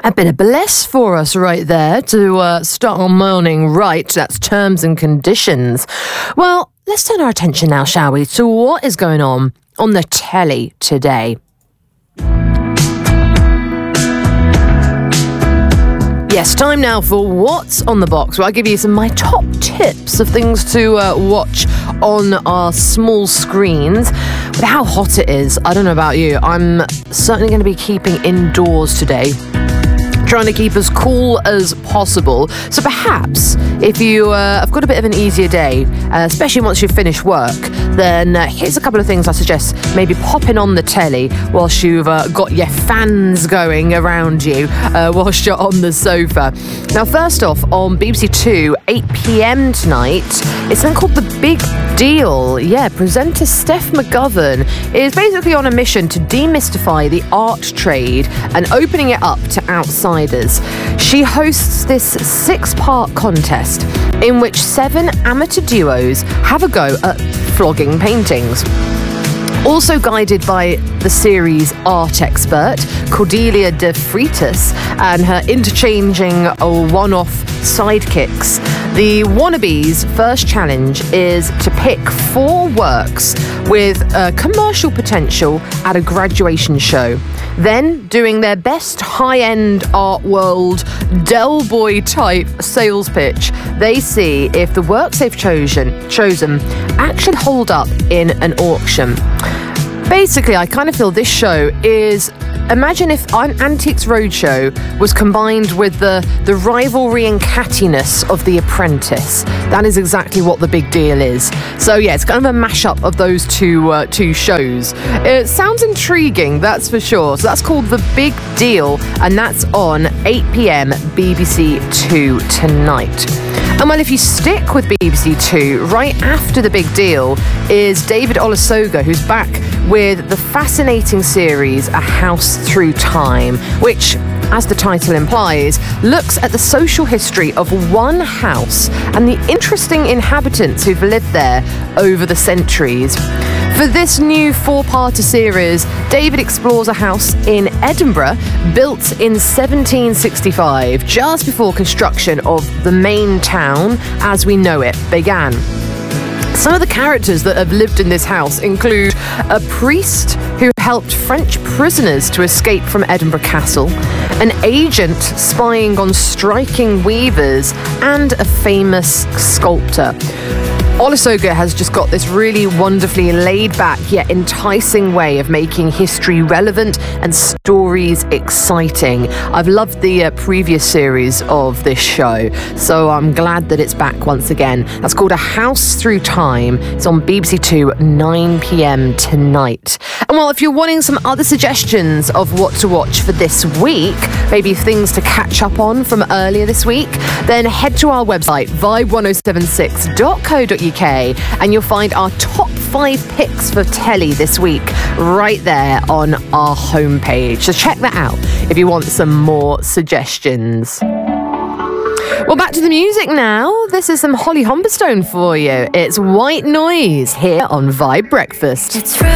A bit of bless for us right there to start our morning right. That's terms and conditions. Well, let's turn our attention now, shall we, to what is going on the telly today. Yes, time now for What's on the Box, where I give you some of my top tips of things to watch on our small screens. With how hot it is, I don't know about you, I'm certainly going to be keeping indoors today, trying to keep as cool as possible. So perhaps if you have got a bit of an easier day, especially once you've finished work, then here's a couple of things I suggest maybe popping on the telly whilst you've got your fans going around you whilst you're on the sofa. Now, first off, on BBC Two, 8 p.m. tonight, it's something called The Big Deal. Yeah, presenter Steph McGovern is basically on a mission to demystify the art trade and opening it up to outsiders. She hosts this 6-part contest in which 7 amateur duos have a go at flogging paintings. Also guided by the series art expert Cordelia de Freitas and her interchanging one-off sidekicks, the Wannabes' first challenge is to pick 4 works with commercial potential at a graduation show. Then, doing their best high-end art world Del Boy type sales pitch, they see if the works they've chosen actually hold up in an auction. Basically, I kind of feel this show is, imagine if Antiques Roadshow was combined with the rivalry and cattiness of The Apprentice. That is exactly what The Big Deal is. So yeah, it's kind of a mashup of those two shows. It sounds intriguing, that's for sure. So that's called The Big Deal, and that's on 8 p.m. BBC Two tonight. And well, if you stick with BBC Two, right after The Big Deal is David Olusoga, who's back with the fascinating series A House Through Time, which, as the title implies, looks at the social history of one house and the interesting inhabitants who've lived there over the centuries. For this new 4-parter series, David explores a house in Edinburgh built in 1765, just before construction of the main town as we know it began. Some of the characters that have lived in this house include a priest who helped French prisoners to escape from Edinburgh Castle, an agent spying on striking weavers, and a famous sculptor. Olusoga has just got this really wonderfully laid-back yet enticing way of making history relevant and stories exciting. I've loved the previous series of this show, so I'm glad that it's back once again. That's called A House Through Time. It's on BBC Two, 9 p.m. tonight. And well, if you're wanting some other suggestions of what to watch for this week, maybe things to catch up on from earlier this week, then head to our website, vibe1076.co.uk, and you'll find our top 5 picks for telly this week right there on our homepage. So check that out if you want some more suggestions. Well, back to the music now. This is some Holly Humberstone for you. It's White Noise here on Vibe Breakfast. It's